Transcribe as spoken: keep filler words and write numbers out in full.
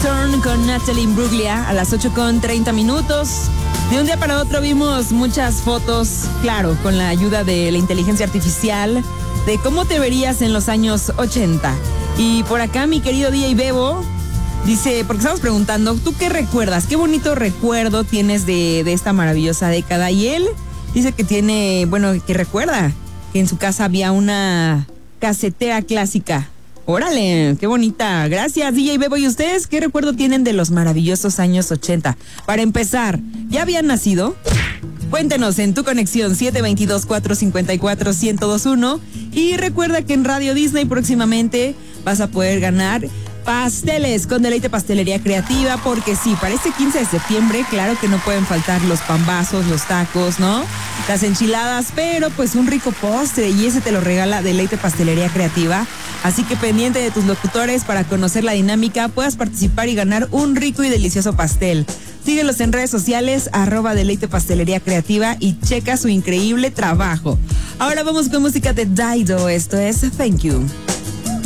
Turn con Natalie Imbruglia a las ocho con treinta minutos. De un día para otro vimos muchas fotos, claro, con la ayuda de la inteligencia artificial, de cómo te verías en los años ochenta. Y por acá mi querido D J Bebo dice, porque estamos preguntando, ¿tú qué recuerdas? ¿Qué bonito recuerdo tienes de, de esta maravillosa década? Y él dice que tiene, bueno, que recuerda que en su casa había una casetera clásica. Órale, qué bonita. Gracias, D J Bebo. ¿Y ustedes qué recuerdo tienen de los maravillosos años ochenta? Para empezar, ¿ya habían nacido? Cuéntenos en tu conexión siete dos dos, cuatro cinco cuatro, uno cero dos uno. Y recuerda que en Radio Disney próximamente vas a poder ganar pasteles con Deleite Pastelería Creativa, porque sí, para este quince de septiembre, claro que no pueden faltar los pambazos, los tacos, ¿no? Las enchiladas, pero pues un rico postre, y ese te lo regala Deleite Pastelería Creativa. Así que pendiente de tus locutores para conocer la dinámica, puedas participar y ganar un rico y delicioso pastel. Síguelos en redes sociales, arroba Deleite Pastelería Creativa, y checa su increíble trabajo. Ahora vamos con música de Dido, esto es Thank You.